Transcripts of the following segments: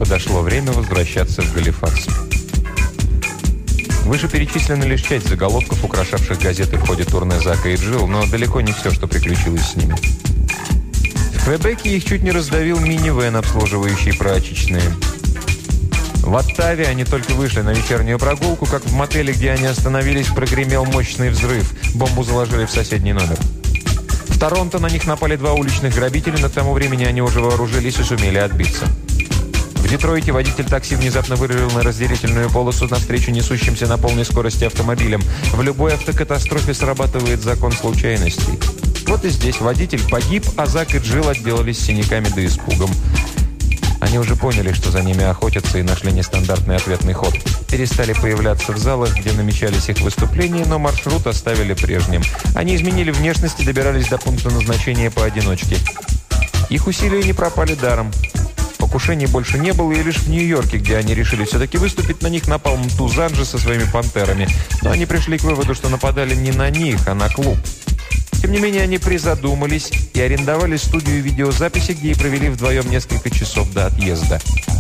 Подошло время возвращаться в Галифакс. Вышеперечислена лишь часть заголовков, украшавших газеты в ходе турне Зака и Джилл, но далеко не все, что приключилось с ними. В Квебеке их чуть не раздавил минивэн, обслуживающий прачечные. В Оттаве они только вышли на вечернюю прогулку, как в мотеле, где они остановились, прогремел мощный взрыв. Бомбу заложили в соседний номер. В Торонто на них напали 2 уличных грабителя, но к тому времени они уже вооружились и сумели отбиться. В Детройте водитель такси внезапно вырулил на разделительную полосу навстречу несущимся на полной скорости автомобилям. В любой автокатастрофе срабатывает закон случайностей. Вот и здесь водитель погиб, а Зак и Джилл отделались синяками да испугом. Они уже поняли, что за ними охотятся, и нашли нестандартный ответный ход. Перестали появляться в залах, где намечались их выступления, но маршрут оставили прежним. Они изменили внешность и добирались до пункта назначения поодиночке. Их усилия не пропали даром. Покушений больше не было, и лишь в Нью-Йорке, где они решили все-таки выступить, на них напал Мтузанджи со своими пантерами. Но они пришли к выводу, что нападали не на них, а на клуб. Тем не менее, они призадумались и арендовали студию видеозаписи, где и провели вдвоем несколько часов до отъезда.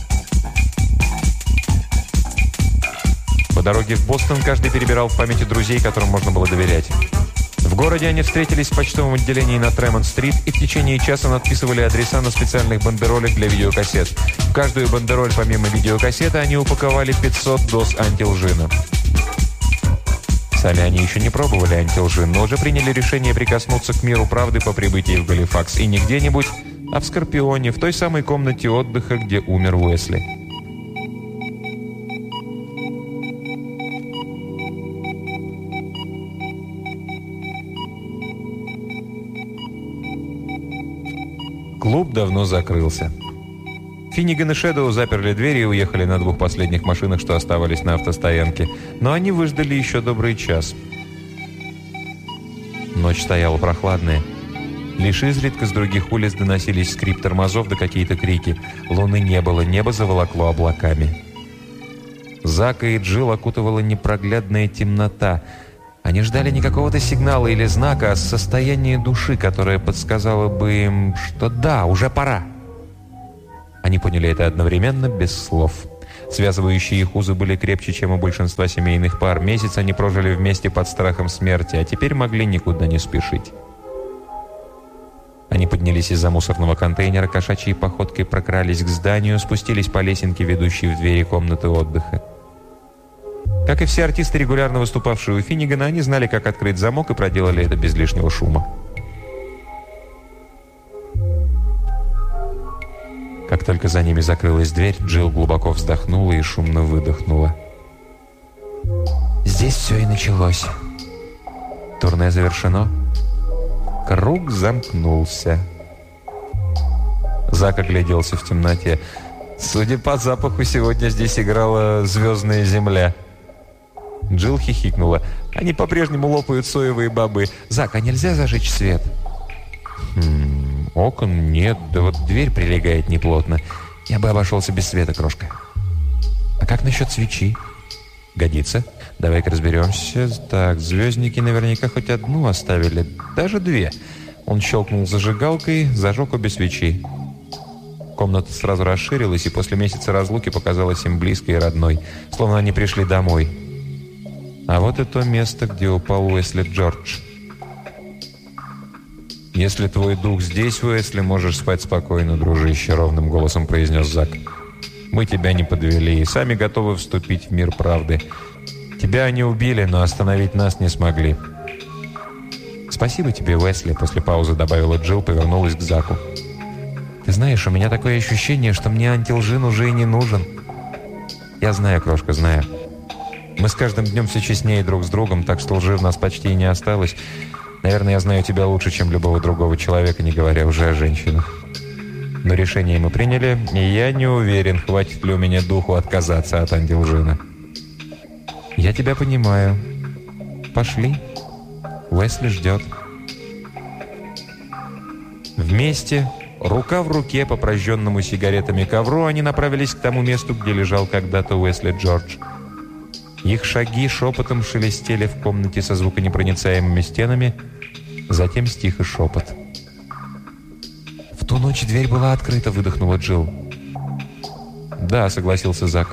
По дороге в Бостон каждый перебирал в памяти друзей, которым можно было доверять. В городе они встретились в почтовом отделении на Тремонт-стрит и в течение часа надписывали адреса на специальных бандеролях для видеокассет. В каждую бандероль, помимо видеокассеты, они упаковали 500 доз антилжина. Сами они еще не пробовали антилжин, но уже приняли решение прикоснуться к миру правды по прибытии в Галифакс. И не где-нибудь, а в Скорпионе, в той самой комнате отдыха, где умер Уэсли. Клуб давно закрылся. Финниган и Шэдоу заперли двери и уехали на 2 последних машинах, что оставались на автостоянке. Но они выждали еще добрый час. Ночь стояла прохладная. Лишь изредка с других улиц доносились скрип тормозов да какие-то крики. Луны не было, небо заволокло облаками. Зака и Джилл окутывала непроглядная темнота. Они ждали не какого-то сигнала или знака, а состояния души, которое подсказало бы им, что да, уже пора. Они поняли это одновременно, без слов. Связывающие их узы были крепче, чем у большинства семейных пар. Месяц они прожили вместе под страхом смерти, а теперь могли никуда не спешить. Они поднялись из-за мусорного контейнера, кошачьей походкой прокрались к зданию, спустились по лесенке, ведущей в двери комнаты отдыха. Как и все артисты, регулярно выступавшие у Финнигана, они знали, как открыть замок, и проделали это без лишнего шума. Как только за ними закрылась дверь, Джилл глубоко вздохнула и шумно выдохнула. Здесь все и началось. Турне завершено. Круг замкнулся. Зак огляделся в темноте. Судя по запаху, сегодня здесь играла «Звездная земля». Джилл хихикнула. Они по-прежнему лопают соевые бобы. «Зак, а нельзя зажечь свет?» «Окон нет, да вот дверь прилегает неплотно. Я бы обошелся без света, крошка». «А как насчет свечи?» «Годится. Давай-ка разберемся. Так, звездники наверняка хоть одну оставили, даже 2». Он щелкнул зажигалкой, зажег обе свечи. Комната сразу расширилась, и после месяца разлуки показалась им близкой и родной, словно они пришли домой. А вот и то место, где упал Уэсли Джордж. «Если твой дух здесь, Уэсли, можешь спать спокойно, дружище», — ровным голосом произнес Зак. «Мы тебя не подвели и сами готовы вступить в мир правды. Тебя они убили, но остановить нас не смогли». «Спасибо тебе, Уэсли», — после паузы добавила Джилл, повернулась к Заку. «Ты знаешь, у меня такое ощущение, что мне антилжин уже и не нужен». «Я знаю, крошка, знаю. Мы с каждым днем все честнее друг с другом, так что лжи в нас почти и не осталось. Наверное, я знаю тебя лучше, чем любого другого человека, не говоря уже о женщинах. Но решение мы приняли, и я не уверен, хватит ли у меня духу отказаться от антилжина». «Я тебя понимаю. Пошли. Уэсли ждет». Вместе, рука в руке по прожженному сигаретами ковру, они направились к тому месту, где лежал когда-то Уэсли Джордж. Их шаги шепотом шелестели в комнате со звуконепроницаемыми стенами, затем стих и шепот. «В ту ночь дверь была открыта», — выдохнула Джилл. «Да», — согласился Зак.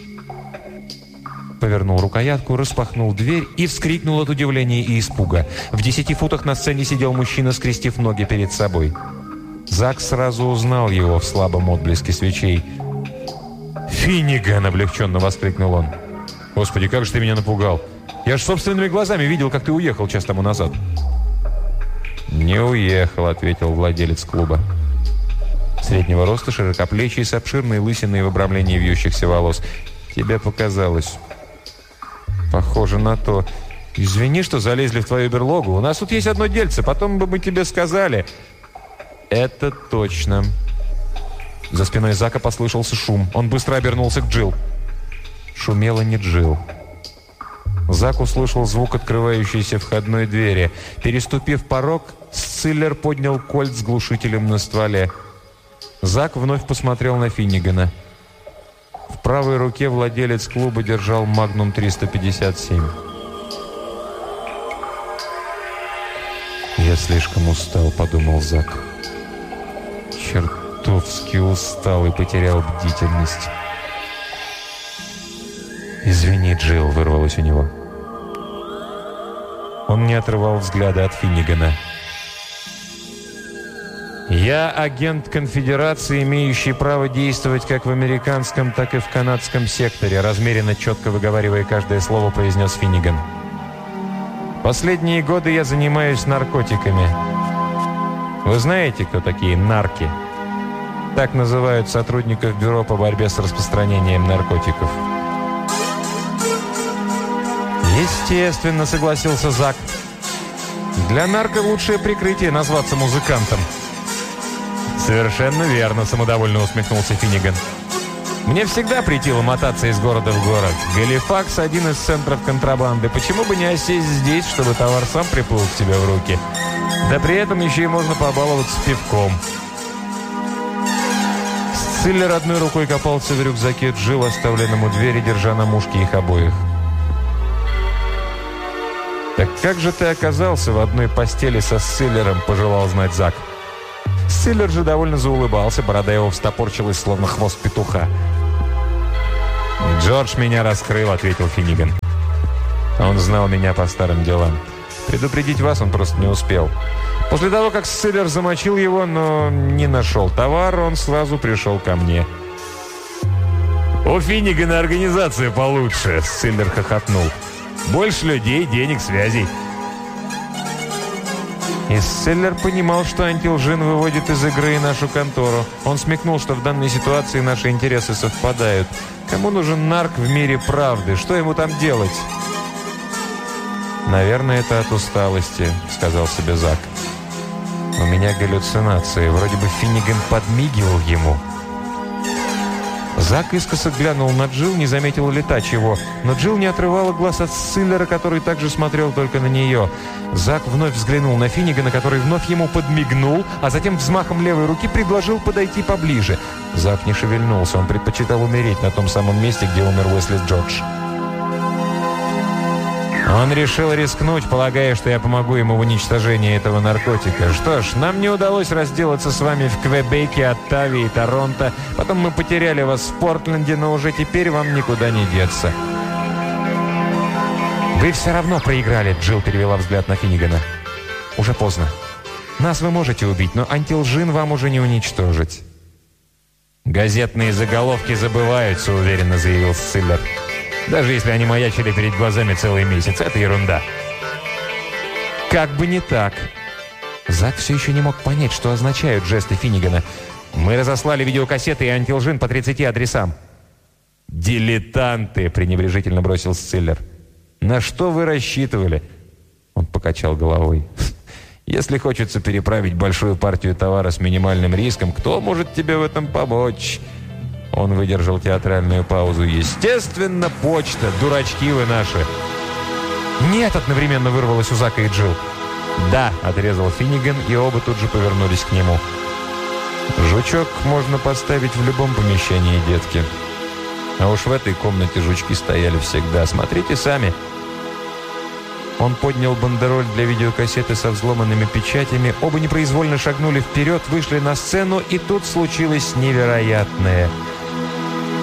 Повернул рукоятку, распахнул дверь и вскрикнул от удивления и испуга. В 10 футах на сцене сидел мужчина, скрестив ноги перед собой. Зак сразу узнал его в слабом отблеске свечей. «Финниган!» — облегченно воскликнул он. «Господи, как же ты меня напугал! Я же собственными глазами видел, как ты уехал час тому назад». «Не уехал», — ответил владелец клуба. Среднего роста, широкоплечий, с обширной лысиной в обрамлении вьющихся волос. «Тебе показалось». «Похоже на то. Извини, что залезли в твою берлогу. У нас тут есть одно дельце, потом бы мы тебе сказали». «Это точно». За спиной Зака послышался шум. Он быстро обернулся к Джилл. Шумела не Джилл. Зак услышал звук открывающейся входной двери. Переступив порог, Сциллер поднял кольт с глушителем на стволе. Зак вновь посмотрел на Финнигана. В правой руке владелец клуба держал «Магнум 357». «Я слишком устал», — подумал Зак. «Чертовски устал и потерял бдительность». «Извини, Джилл», — вырвалось у него. Он не отрывал взгляда от Финнигана. «Я агент конфедерации, имеющий право действовать как в американском, так и в канадском секторе», размеренно, четко выговаривая каждое слово, произнес Финниган. «Последние годы я занимаюсь наркотиками. Вы знаете, кто такие нарки? Так называют сотрудников Бюро по борьбе с распространением наркотиков». «Естественно», — согласился Зак. «Для нарко лучшее прикрытие назваться музыкантом». «Совершенно верно», — самодовольно усмехнулся Финниган. «Мне всегда претило мотаться из города в город. Галифакс — один из центров контрабанды. Почему бы не осесть здесь, чтобы товар сам приплыл к тебе в руки? Да при этом еще и можно побаловаться пивком». Сциллер одной рукой копался в рюкзаке Джилл, оставленном у двери, держа на мушке их обоих. «Так как же ты оказался в одной постели со Сциллером?» – пожелал знать Зак. Сциллер же довольно заулыбался, борода его встопорчилась, словно хвост петуха. «Джордж меня раскрыл», – ответил Финниган. «Он знал меня по старым делам. Предупредить вас он просто не успел. После того, как Сциллер замочил его, но не нашел товар, он сразу пришел ко мне». «У Финнигана организация получше», – Сциллер хохотнул. «Больше людей, денег, связей». И Сциллер понимал, что антилжин выводит из игры и нашу контору. Он смекнул, что в данной ситуации наши интересы совпадают. Кому нужен нарк в мире правды? Что ему там делать? «Наверное, это от усталости», — сказал себе Зак. «У меня галлюцинации. Вроде бы Финниган подмигивал ему». Зак искоса глянул на Джилл, не заметил ли та чего, но Джилл не отрывала глаз от Сциллера, который также смотрел только на нее. Зак вновь взглянул на Финнигана, который вновь ему подмигнул, а затем взмахом левой руки предложил подойти поближе. Зак не шевельнулся, он предпочитал умереть на том самом месте, где умер Уэсли Джордж. Он решил рискнуть, полагая, что я помогу ему в уничтожении этого наркотика. Что ж, нам не удалось разделаться с вами в Квебеке, Оттаве и Торонто. Потом мы потеряли вас в Портленде, но уже теперь вам никуда не деться. «Вы все равно проиграли», — Джилл перевела взгляд на Финнигана. «Уже поздно. Нас вы можете убить, но антилжин вам уже не уничтожить». «Газетные заголовки забываются», — уверенно заявил Сциллер. «Даже если они маячили перед глазами целый месяц, это ерунда». «Как бы не так». Зак все еще не мог понять, что означают жесты Финнигана. «Мы разослали видеокассеты и антилжин по 30 адресам». «Дилетанты», — пренебрежительно бросил Сциллер. «На что вы рассчитывали?» Он покачал головой. «Если хочется переправить большую партию товара с минимальным риском, кто может тебе в этом помочь?» Он выдержал театральную паузу. «Естественно, почта! Дурачки вы наши!» «Нет!» — одновременно вырвалось у Зака и Джилл. «Да!» — отрезал Финниган, и оба тут же повернулись к нему. «Жучок можно поставить в любом помещении, детки. А уж в этой комнате жучки стояли всегда. Смотрите сами!» Он поднял бандероль для видеокассеты со взломанными печатями. Оба непроизвольно шагнули вперед, вышли на сцену, и тут случилось невероятное.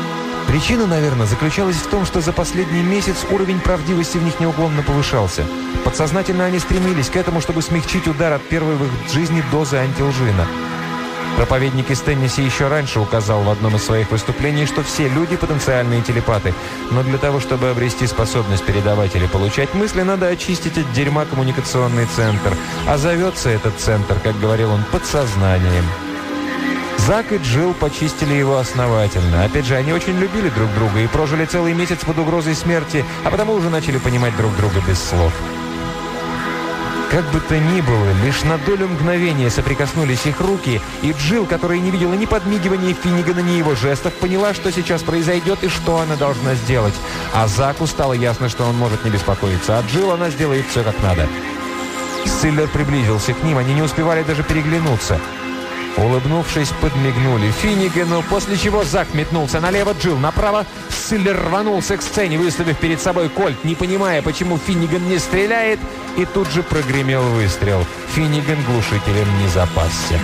Причина, наверное, заключалась в том, что за последний месяц уровень правдивости в них неуклонно повышался. Подсознательно они стремились к этому, чтобы смягчить удар от первой в их жизни дозы антилжина. Проповедник из Теннесси еще раньше указал в одном из своих выступлений, что все люди – потенциальные телепаты. Но для того, чтобы обрести способность передавать или получать мысли, надо очистить от дерьма коммуникационный центр. А зовется этот центр, как говорил он, подсознанием. Зак и Джилл почистили его основательно. Опять же, они очень любили друг друга и прожили целый месяц под угрозой смерти, а потому уже начали понимать друг друга без слов. Как бы то ни было, лишь на долю мгновения соприкоснулись их руки, и Джилл, которая не видела ни подмигивания Финнигана, ни его жестов, поняла, что сейчас произойдет и что она должна сделать. А Заку стало ясно, что он может не беспокоиться, а Джилл она сделает все как надо. Сциллер приблизился к ним, они не успевали даже переглянуться. Улыбнувшись, подмигнули Финнигану, после чего Зак метнулся налево, Джилл направо. Сциллер рванулся к сцене, выставив перед собой кольт, не понимая, почему Финниган не стреляет, и тут же прогремел выстрел. Финниган глушителем не запасся.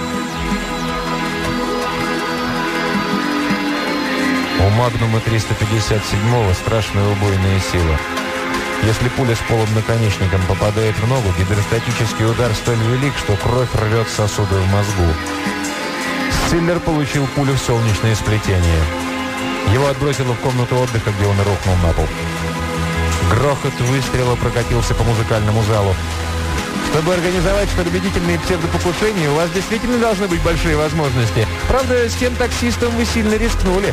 У Магнума 357-го страшная убойная сила. Если пуля с полым наконечником попадает в ногу, гидростатический удар столь велик, что кровь рвет сосуды в мозгу. Сциллер получил пулю в солнечное сплетение. Его отбросило в комнату отдыха, где он рухнул на пол. Грохот выстрела прокатился по музыкальному залу. Чтобы организовать столь убедительные псевдопокушения, у вас действительно должны быть большие возможности. Правда, с тем таксистом вы сильно рискнули.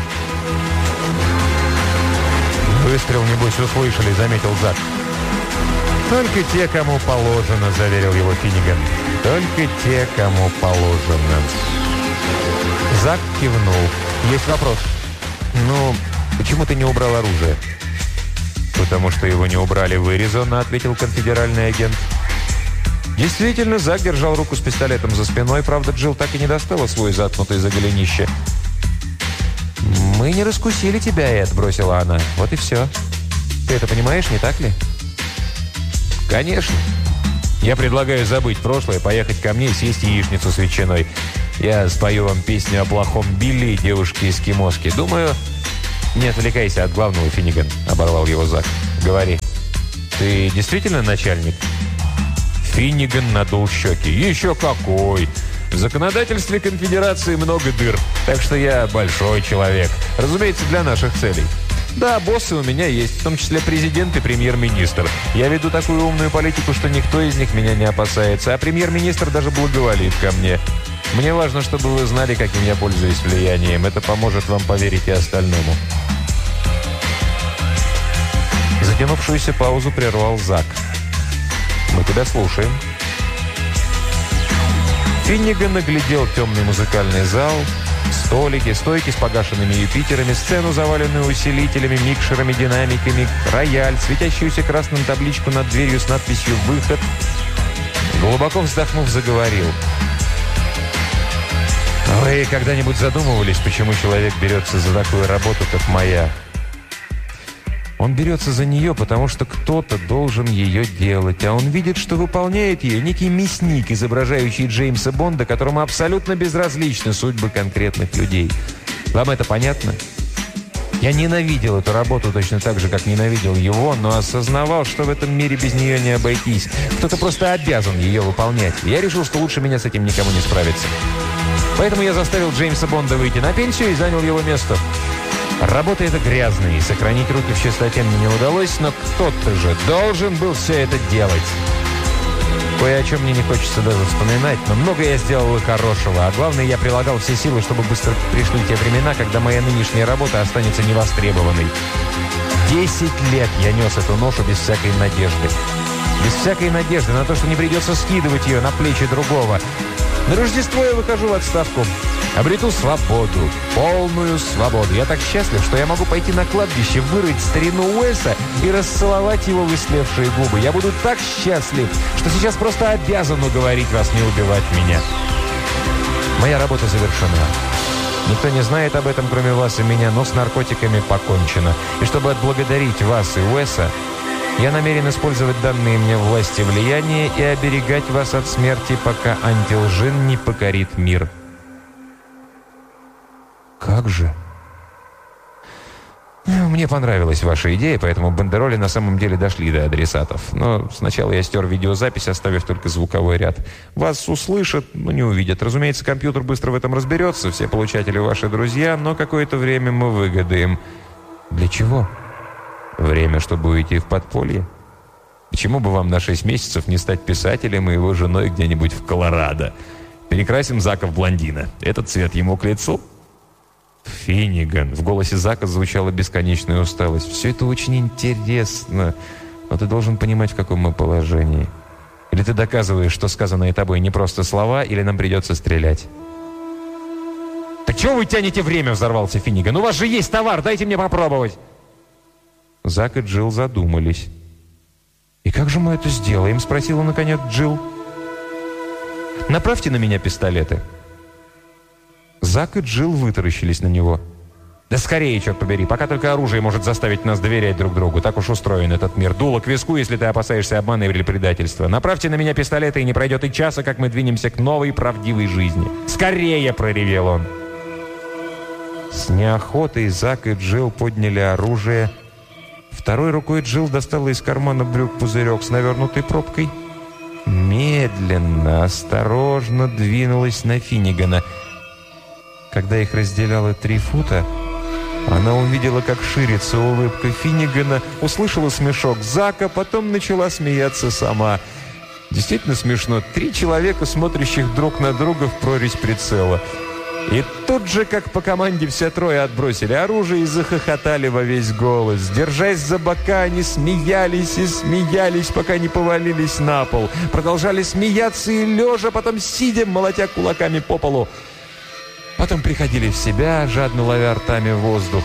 «Выстрел, небось, услышали», — заметил Зак. «Только те, кому положено», — заверил его Финниган. «Только те, кому положено». Зак кивнул. «Есть вопрос?» «Ну, почему ты не убрал оружие?» «Потому что его не убрали вы, резонно», — ответил конфедеральный агент. Действительно, Зак держал руку с пистолетом за спиной, правда, Джилл так и не достала свой заткнутый за голенище. «Мы не раскусили тебя, Эд», — бросила она. «Вот и все. Ты это понимаешь, не так ли?» «Конечно. Я предлагаю забыть прошлое, поехать ко мне и съесть яичницу с ветчиной. Я спою вам песню о плохом Билли и девушке-эскимоске. Думаю...» «Не отвлекайся от главного, Финниган», — оборвал его Зак. «Говори. Ты действительно начальник?» Финниган надул щеки. «Еще какой! В законодательстве конфедерации много дыр, так что я большой человек. Разумеется, для наших целей. Да, боссы у меня есть, в том числе президент и премьер-министр. Я веду такую умную политику, что никто из них меня не опасается, а премьер-министр даже благоволит ко мне. Мне важно, чтобы вы знали, каким я пользуюсь влиянием. Это поможет вам поверить и остальному». Затянувшуюся паузу прервал Зак. «Мы тебя слушаем». Финниган наглядел темный музыкальный зал, столики, стойки с погашенными Юпитерами, сцену, заваленную усилителями, микшерами, динамиками, рояль, светящуюся красным табличку над дверью с надписью «Выход». Глубоко вздохнув, заговорил. «Вы когда-нибудь задумывались, почему человек берется за такую работу, как моя?» Он берется за нее, потому что кто-то должен ее делать, а он видит, что выполняет ее некий мясник, изображающий Джеймса Бонда, которому абсолютно безразличны судьбы конкретных людей. Вам это понятно? Я ненавидел эту работу точно так же, как ненавидел его, но осознавал, что в этом мире без нее не обойтись. Кто-то просто обязан ее выполнять. Я решил, что лучше меня с этим никому не справиться. Поэтому я заставил Джеймса Бонда выйти на пенсию и занял его место. Работа эта грязная, и сохранить руки в чистоте мне не удалось, но кто-то же должен был все это делать. Кое о чем мне не хочется даже вспоминать, но много я сделал и хорошего, а главное, я прилагал все силы, чтобы быстро пришли те времена, когда моя нынешняя работа останется невостребованной. 10 лет я нес эту ношу без всякой надежды. Без всякой надежды на то, что не придется скидывать ее на плечи другого. На Рождество я выхожу в отставку. Обрету свободу, полную свободу. Я так счастлив, что я могу пойти на кладбище, вырыть старину Уэса и расцеловать его выслевшие губы. Я буду так счастлив, что сейчас просто обязан уговорить вас не убивать меня. Моя работа завершена. Никто не знает об этом, кроме вас и меня, но с наркотиками покончено. И чтобы отблагодарить вас и Уэса, я намерен использовать данные мне власти влияния и оберегать вас от смерти, пока антилжин не покорит мир. Как же? Мне понравилась ваша идея, поэтому бандероли на самом деле дошли до адресатов. Но сначала я стер видеозапись, оставив только звуковой ряд. Вас услышат, но не увидят. Разумеется, компьютер быстро в этом разберется. Все получатели ваши друзья, но какое-то время мы выгадаем. Для чего? Время, чтобы уйти в подполье. Почему бы вам на 6 месяцев не стать писателем и его женой где-нибудь в Колорадо? Перекрасим Зака в блондина. Этот цвет ему к лицу? Финниган. В голосе Зака звучала бесконечная усталость. Все это очень интересно, но ты должен понимать, в каком мы положении. Или ты доказываешь, что сказанное тобой не просто слова, или нам придется стрелять. «Так чего вы тянете время?» — взорвался Финниган. «У вас же есть товар, дайте мне попробовать!» Зак и Джилл задумались. «И как же мы это сделаем?» — спросила наконец Джилл. «Направьте на меня пистолеты». Зак и Джилл вытаращились на него. «Да скорее, черт побери, пока только оружие может заставить нас доверять друг другу. Так уж устроен этот мир. Дуло к виску, если ты опасаешься обмана или предательства. Направьте на меня пистолеты, и не пройдет и часа, как мы двинемся к новой правдивой жизни. Скорее!» — проревел он. С неохотой Зак и Джилл подняли оружие. Второй рукой Джилл достала из кармана брюк пузырек с навернутой пробкой. Медленно, осторожно двинулась на Финнигана. Когда их разделяло 3 фута, она увидела, как ширится улыбка Финнигана, услышала смешок Зака, потом начала смеяться сама. Действительно смешно. 3 человека, смотрящих друг на друга в прорезь прицела. И тут же, как по команде, все 3 отбросили оружие и захохотали во весь голос. Держась за бока, они смеялись и смеялись, пока не повалились на пол. Продолжали смеяться и лежа, потом сидя, молотя кулаками по полу. Потом приходили в себя, жадно ловя ртами воздух.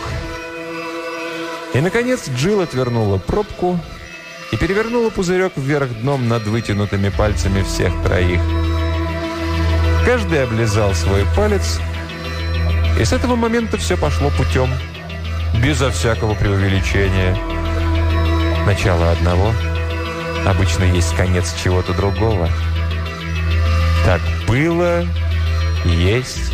И, наконец, Джилл отвернула пробку и перевернула пузырек вверх дном над вытянутыми пальцами всех 3. Каждый облизал свой палец, и с этого момента все пошло путем, безо всякого преувеличения. Начало одного обычно есть конец чего-то другого. Так было, есть